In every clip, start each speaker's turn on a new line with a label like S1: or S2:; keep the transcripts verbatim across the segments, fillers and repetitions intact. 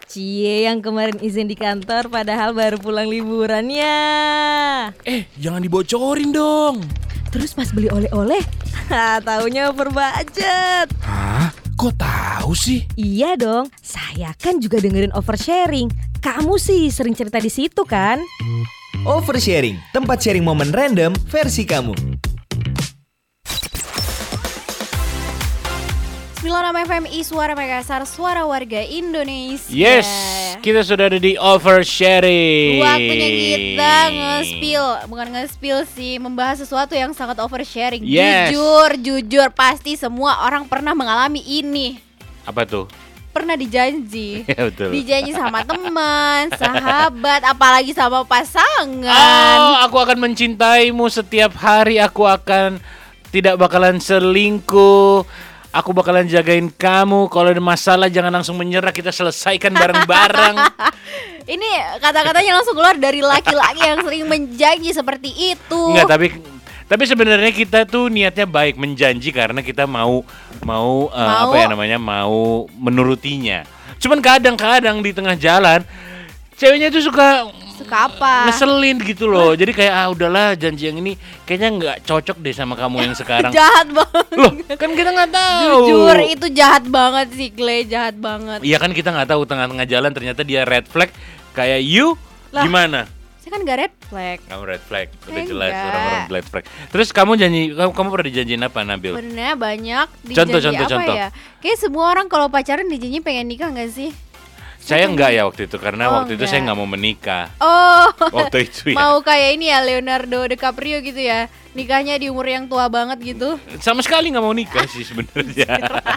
S1: Cie yang kemarin izin di kantor padahal baru pulang liburannya.
S2: Eh, jangan dibocorin dong.
S1: Terus pas beli oleh-oleh, taunya over budget.
S2: Hah? Kok tahu sih?
S1: Iya dong, saya kan juga dengerin oversharing. Kamu sih sering cerita di situ kan?
S3: Oversharing, tempat sharing momen random versi kamu.
S4: sembilan puluh enam F M I Suara Makassar, suara warga Indonesia.
S2: Yes, kita sudah ada di oversharing.
S4: Waktunya kita nge-spill, bukan nge-spill sih, membahas sesuatu yang sangat oversharing.
S2: Yes.
S4: Jujur, jujur pasti semua orang pernah mengalami ini.
S2: Apa tuh?
S4: Pernah dijanji.
S2: Ya, betul.
S4: Dijanji sama teman, sahabat, apalagi sama pasangan.
S2: Oh, aku akan mencintaimu setiap hari. Aku akan tidak bakalan selingkuh. Aku bakalan jagain kamu. Kalau ada masalah jangan langsung menyerah. Kita selesaikan bareng-bareng.
S4: Ini kata-katanya langsung keluar dari laki-laki yang sering menjanji seperti itu.
S2: Enggak, tapi tapi sebenarnya kita tuh niatnya baik, menjanji karena kita mau mau, uh,
S4: Mau?
S2: apa ya namanya? mau menurutinya. Cuman kadang-kadang di tengah jalan ceweknya itu suka
S4: Suka apa?
S2: ngeselin gitu loh. Jadi kayak ah udahlah, janji yang ini kayaknya nggak cocok deh sama kamu yang sekarang.
S4: Jahat banget.
S2: Loh, kan kita nggak tahu.
S4: Jujur itu jahat banget sih, Clay, jahat banget.
S2: Iya kan kita nggak tahu, tengah-tengah jalan ternyata dia red flag kayak you.
S4: Lah.
S2: Gimana?
S4: Saya kan gak red flag.
S2: Kamu red flag, udah
S4: Saya
S2: jelas
S4: enggak.
S2: orang-orang red flag. Terus kamu janji, kamu, kamu pernah dijanjiin apa, Nabil?
S4: Sebenarnya banyak dijanji
S2: Contoh, contoh,
S4: apa
S2: contoh.
S4: ya? Kayak semua orang kalau pacaran dijanji pengen nikah gak sih?
S2: Saya enggak ya waktu itu karena
S4: Oh,
S2: waktu itu
S4: enggak.
S2: saya nggak mau menikah.
S4: Oh,
S2: Waktu itu ya.
S4: mau kayak ini ya Leonardo DiCaprio gitu ya, nikahnya di umur yang tua banget gitu.
S2: Sama sekali nggak mau nikah sih sebenarnya.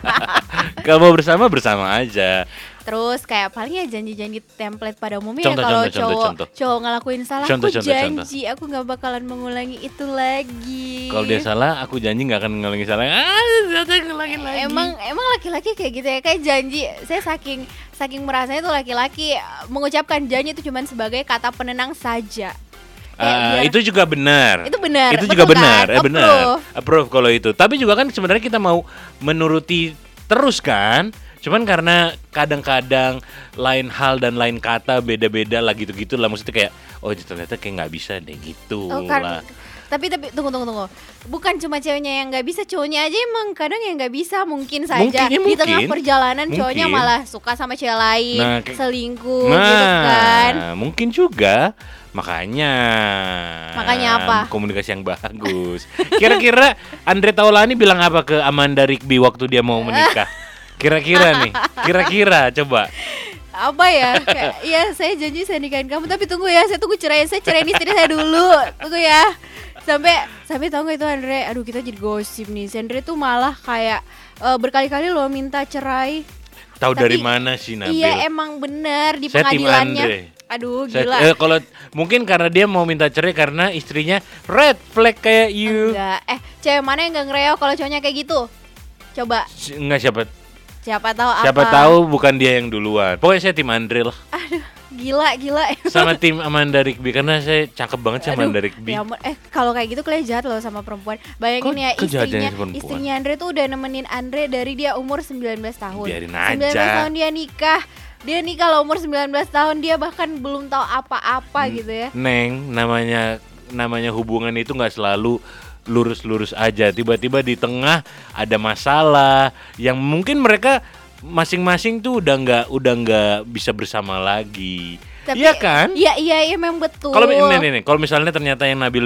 S2: Kalau mau bersama bersama aja.
S4: Terus kayak paling ya janji-janji template pada umumnya
S2: Contoh,
S4: ya kalau
S2: contoh,
S4: cowok
S2: contoh, contoh.
S4: cowok ngelakuin salah,
S2: Contoh,
S4: aku
S2: contoh,
S4: janji aku nggak bakalan mengulangi itu lagi.
S2: Kalau dia salah, aku janji nggak akan ngulangi salah. Ah, ternyata ngulangin lagi.
S4: Emang emang laki-laki kayak gitu ya, kayak janji. Saya saking saking merasanya tuh laki-laki mengucapkan janji itu cuma sebagai kata penenang saja. Eh,
S2: Ah,
S4: biar-
S2: itu juga benar.
S4: Itu benar,
S2: Itu
S4: betul
S2: juga
S4: kan?
S2: benar, eh benar.
S4: Approve.
S2: Approve kalau itu. Tapi juga kan sebenarnya kita mau menuruti terus kan? Cuman karena kadang-kadang lain hal dan lain kata beda-beda lah gitu-gitu lah, maksudnya kayak oh ternyata kayak nggak bisa deh gitu
S4: Oh,
S2: lah.
S4: kan, tapi tapi tunggu tunggu tunggu. Bukan cuma ceweknya yang nggak bisa, cowoknya aja emang kadang yang nggak bisa, mungkin saja
S2: Mungkin, ya
S4: di tengah
S2: mungkin.
S4: perjalanan cowoknya
S2: Mungkin.
S4: malah suka sama cewek lain,
S2: Nah, kayak-
S4: selingkuh
S2: Nah,
S4: gitu kan.
S2: mungkin juga makanya.
S4: Makanya apa?
S2: Komunikasi yang bagus. Kira-kira Andre Taulani bilang apa ke Amanda Rigby waktu dia mau menikah? Kira-kira nih, kira-kira coba.
S4: Apa ya? Kayak, ya saya janji saya nikahin kamu, tapi tunggu ya, saya tunggu cerai, saya ceraiin istri saya dulu. Tunggu ya. Sampai sampai tahu nggak itu Andre? Aduh, kita jadi gosip nih. Si Andre tuh malah kayak eh, berkali-kali loh minta cerai.
S2: Tahu
S4: Tapi-
S2: dari mana sih Nabil?
S4: Iya, emang bener di
S2: Saya tim
S4: pengadilannya.
S2: Andre.
S4: Aduh,
S2: Saya-
S4: gila.
S2: eh, kalau mungkin karena dia mau minta cerai karena istrinya red flag kayak you.
S4: Enggak. Eh, cewek mana yang gak ngereok kalau cowoknya kayak gitu? Coba,
S2: Si- Enggak siapa
S4: siapa tahu apa?
S2: siapa tahu bukan dia yang duluan. Pokoknya saya tim Andre lah.
S4: Gila, gila.
S2: Sama tim Amanda Rigby karena saya cakep banget sih
S4: Aduh,
S2: Amanda Rigby.
S4: ya ampun. Eh, kalau kayak gitu kalian jahat loh sama perempuan. Bayangin
S2: Kok
S4: ya,
S2: kejahatannya
S4: istrinya
S2: sama perempuan?
S4: istrinya Andre tuh udah nemenin Andre dari dia umur sembilan belas tahun.
S2: Biarin
S4: sembilan belas
S2: aja.
S4: tahun dia nikah. Dia nikah kalau umur sembilan belas tahun, dia bahkan belum tahu apa-apa gitu ya.
S2: Neng, namanya namanya hubungan itu nggak selalu lurus-lurus aja. Tiba-tiba di tengah ada masalah yang mungkin mereka masing-masing tuh udah nggak udah nggak bisa bersama lagi.
S4: Tapi
S2: Iya kan?
S4: Iya, iya, iya, memang betul.
S2: Kalau ini nih, nih, kalau misalnya ternyata yang Nabil